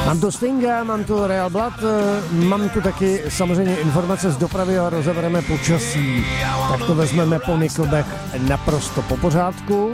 Mám tu Stinga, mám tu Real Blood, mám tu taky samozřejmě informace z dopravy a rozebereme počasí. Tak to vezmeme po Nickelback naprosto po pořádku.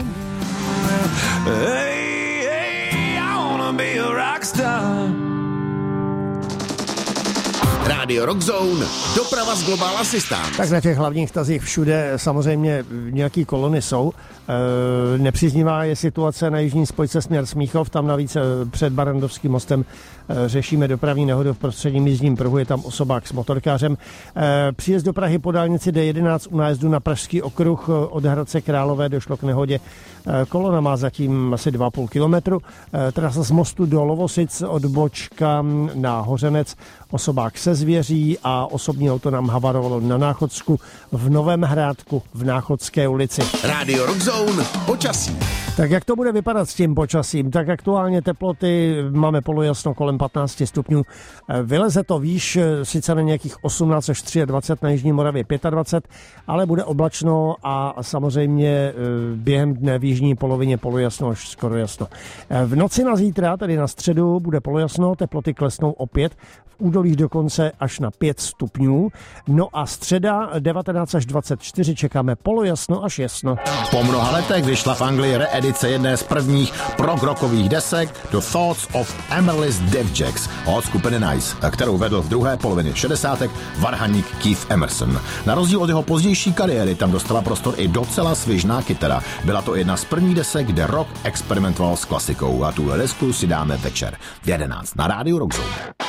Rádio Rockzone, doprava z Global Assistance. Tak na těch hlavních tazích všude samozřejmě nějaký kolony jsou. Nepříznivá je situace na jižní spojce směr Smíchov, tam navíc před Barrandovským mostem řešíme dopravní nehodu v prostředním jízdním pruhu, je tam osobák s motorkářem. Příjezd do Prahy po dálnici D11 u nájezdu na Pražský okruh od Hradce Králové došlo k nehodě. Kolona má zatím asi 2,5 kilometru. Trasa z mostu do Lovosic od Bočka na Hořenec, osobák se zvěří a osobní auto nám havarovalo na Náchodsku v Novém Hrádku v Náchodské ulici. Rádio Rockzone, počasí. Tak jak to bude vypadat s tím počasím? Tak aktuálně teploty máme polojasno kolem 15 stupňů. Vyleze to výš, sice na nějakých 18 až 23, na jižní Moravě 25, ale bude oblačno a samozřejmě během dne v jižní polovině polojasno až skoro jasno. V noci na zítra, tedy na středu, bude polojasno, teploty klesnou opět, v údolích dokonce až na 5 stupňů. No a středa 19 až 24 čekáme polojasno až jasno. Po mnoha letech vyšla v Anglii reedice jedné z prvních prog-rockových desek The Thoughts of Amaryllis Devjacks od skupiny Nice, kterou vedl v druhé polovině 60. varhaník Keith Emerson. Na rozdíl od jeho pozdější kariéry tam dostala prostor i docela svižná kytara. Byla to jedna z prvních desek, kde rock experimentoval s klasikou a tuhle desku si dáme večer v 11 na Rádiu Rockzone.